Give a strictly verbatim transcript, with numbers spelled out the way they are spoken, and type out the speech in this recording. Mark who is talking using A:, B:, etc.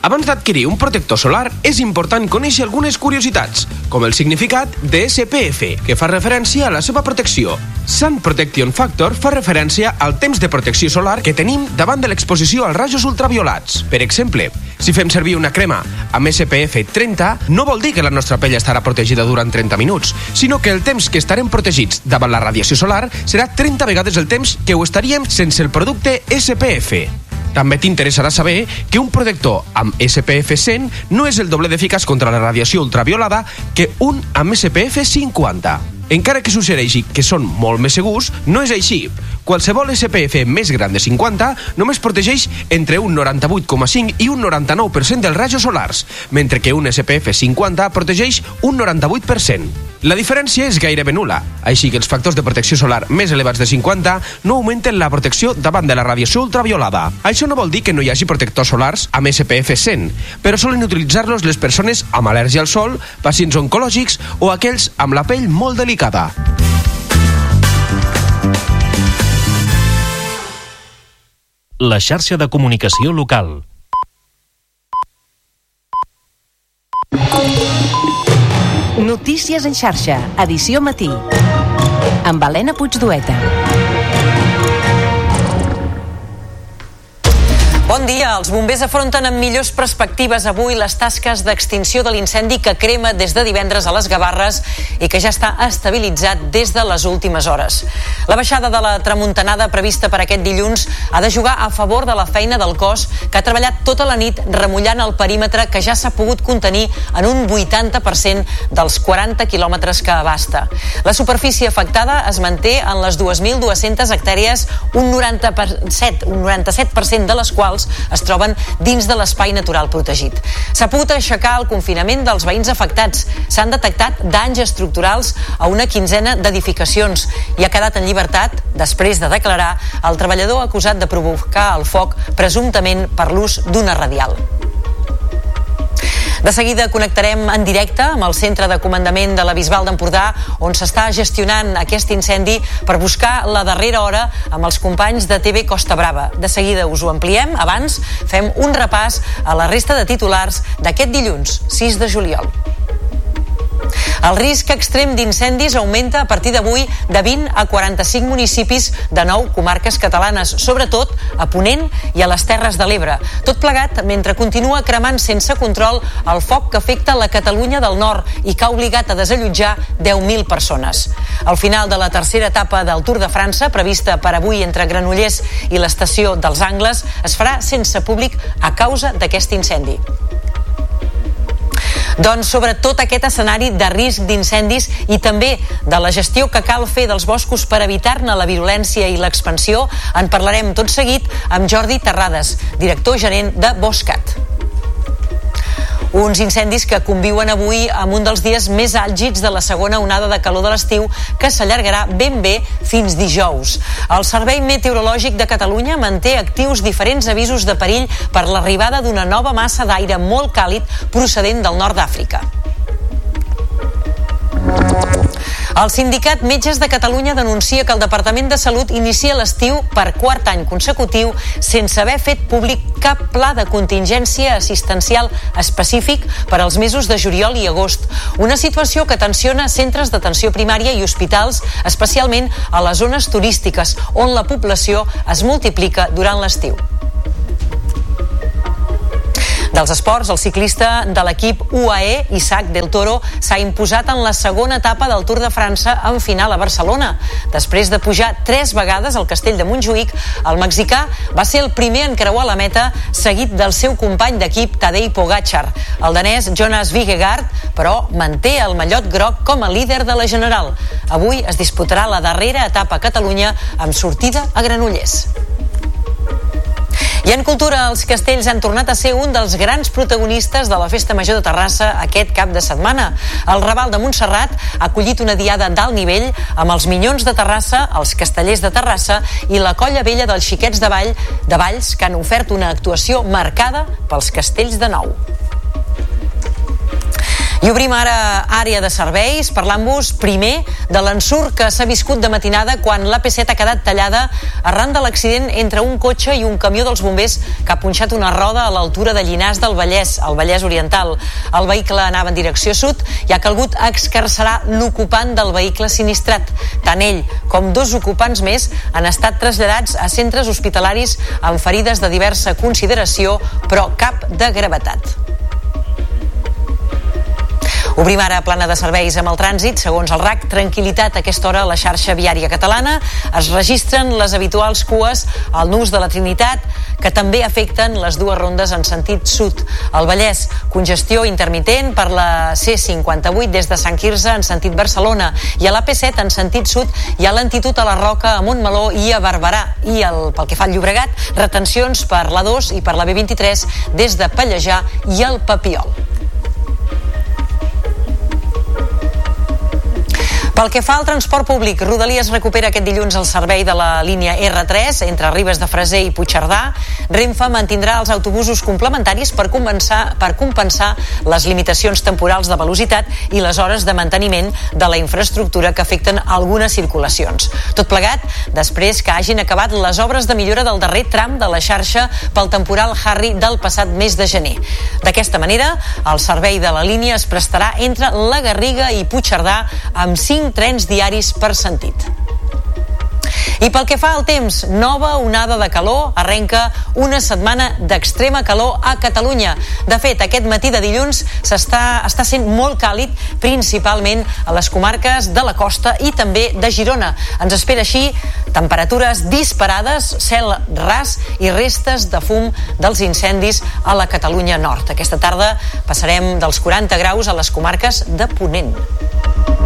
A: Abans d'adquirir un protector solar, és important conèixer algunes curiositats, com el significat de S P F, que fa referència a la seva protecció. Sun Protection Factor fa referència al temps de protecció solar que tenim davant de l'exposició als rajos ultraviolats. Per exemple, si fem servir una crema amb S P F trenta, no vol dir que la nostra pell estarà protegida durant trenta minuts, sinó que el temps que estarem protegits davant la radiació solar serà trenta vegades el temps que ho estaríem sense el producte S P F. També t'interessarà saber que un protector amb S P F cent no és el doble d'eficaç contra la radiació ultraviolada que un amb S P F cinquanta. Encara que suggereixi que són molt més segurs, no és així. Qualsevol S P F més gran de cinquanta només protegeix entre un noranta-vuit coma cinc i un noranta-nou per cent dels rajos solars, mentre que un S P F cinquanta protegeix un noranta-vuit per cent. La diferència és gairebé nul·la, així que els factors de protecció solar més elevats de cinquanta no augmenten la protecció davant de la radiació ultraviolada. Això no vol dir que no hi hagi protectors solars amb S P F cent, però solen utilitzar-los les persones amb al·lèrgia al sol, pacients oncològics o aquells amb la pell molt delicada.
B: La xarxa de comunicació local.
C: Notícies en xarxa, edició matí. Amb Helena Puigdueta.
D: Bon dia. Els bombers afronten amb millors perspectives avui les tasques d'extinció de l'incendi que crema des de divendres a les Gavarres i que ja està estabilitzat des de les últimes hores. La baixada de la tramuntanada prevista per aquest dilluns ha de jugar a favor de la feina del cos, que ha treballat tota la nit remullant el perímetre, que ja s'ha pogut contenir en un vuitanta per cent dels quaranta quilòmetres que abasta. La superfície afectada es manté en les dos mil dues-centes hectàrees, un noranta-set per cent de les quals es troben dins de l'espai natural protegit. S'ha pogut aixecar el confinament dels veïns afectats. S'han detectat danys estructurals a una quinzena d'edificacions i ha quedat en llibertat, després de declarar, el treballador acusat de provocar el foc presumptament per l'ús d'una radial. De seguida connectarem en directe amb el centre de comandament de la Bisbal d'Empordà, on s'està gestionant aquest incendi, per buscar la darrera hora amb els companys de T V Costa Brava. De seguida us ho ampliem. Abans fem un repàs a la resta de titulars d'aquest dilluns, sis de juliol. El risc extrem d'incendis augmenta a partir d'avui de vint a quaranta-cinc municipis de nou comarques catalanes, sobretot a Ponent i a les Terres de l'Ebre. Tot plegat mentre continua cremant sense control el foc que afecta la Catalunya del Nord i que ha obligat a desallotjar deu mil persones. Al final de la tercera etapa del Tour de França, prevista per avui entre Granollers i l'estació dels Angles, es farà sense públic a causa d'aquest incendi. Doncs sobre tot aquest escenari de risc d'incendis i també de la gestió que cal fer dels boscos per evitar-ne la virulència i l'expansió, en parlarem tot seguit amb Jordi Terrades, director gerent de Boscat. Uns incendis que conviuen avui amb un dels dies més àlgids de la segona onada de calor de l'estiu, que s'allargarà ben bé fins dijous. El Servei Meteorològic de Catalunya manté actius diferents avisos de perill per l'arribada d'una nova massa d'aire molt càlid procedent del nord d'Àfrica. El sindicat Metges de Catalunya denuncia que el Departament de Salut inicia l'estiu per quart any consecutiu sense haver fet públic cap pla de contingència assistencial específic per als mesos de juliol i agost. Una situació que tensiona centres d'atenció primària i hospitals, especialment a les zones turístiques, on la població es multiplica durant l'estiu. Dels esports, el ciclista de l'equip U A E, Isaac del Toro, s'ha imposat en la segona etapa del Tour de França en final a Barcelona. Després de pujar tres vegades al castell de Montjuïc, el mexicà va ser el primer en creuar la meta, seguit del seu company d'equip Tadej Pogačar. El danès Jonas Vingegaard, però, manté el mallot groc com a líder de la general. Avui es disputarà la darrera etapa a Catalunya amb sortida a Granollers. I en cultura, els castells han tornat a ser un dels grans protagonistes de la Festa Major de Terrassa aquest cap de setmana. El Raval de Montserrat ha acollit una diada d'alt nivell amb els Minyons de Terrassa, els Castellers de Terrassa i la Colla Vella dels Xiquets de Vall, de Valls, que han ofert una actuació marcada pels castells de nou. I obrim ara àrea de serveis, parlant-vos primer de l'ensurt que s'ha viscut de matinada quan l'A P set ha quedat tallada arran de l'accident entre un cotxe i un camió dels bombers que ha punxat una roda a l'altura de Llinars del Vallès, al Vallès Oriental. El vehicle anava en direcció sud i ha calgut excarcerar l'ocupant del vehicle sinistrat. Tant ell com dos ocupants més han estat traslladats a centres hospitalaris amb ferides de diversa consideració, però cap de gravetat. Obrim ara plana de serveis amb el trànsit. Segons el R A C, tranquil·litat a aquesta hora a la xarxa viària catalana. Es registren les habituals cues al nus de la Trinitat, que també afecten les dues rondes en sentit sud. Al Vallès, congestió intermitent per la C cinquanta-vuit des de Sant Quirze en sentit Barcelona, i a l'A P set en sentit sud hi ha lentitud a la Roca, a Montmeló i a Barberà. I el, pel que fa al Llobregat, retencions per l'A dos i per la B vint-i-tres des de Pallejà i el Papiol. Pel que fa al transport públic, Rodalies recupera aquest dilluns el servei de la línia R tres entre Ribes de Freser i Puigcerdà. Renfe mantindrà els autobusos complementaris per compensar, per compensar les limitacions temporals de velocitat i les hores de manteniment de la infraestructura que afecten algunes circulacions. Tot plegat, després que hagin acabat les obres de millora del darrer tram de la xarxa pel temporal Harry del passat mes de gener. D'aquesta manera, el servei de la línia es prestarà entre la Garriga i Puigcerdà amb cinc trens diaris per sentit. I pel que fa al temps, nova onada de calor, arrenca una setmana d'extrema calor a Catalunya. De fet, aquest matí de dilluns s'està està sent molt càlid, principalment a les comarques de la costa i també de Girona. Ens espera així temperatures disparades, cel ras i restes de fum dels incendis a la Catalunya nord. Aquesta tarda passarem dels quaranta graus a les comarques de Ponent.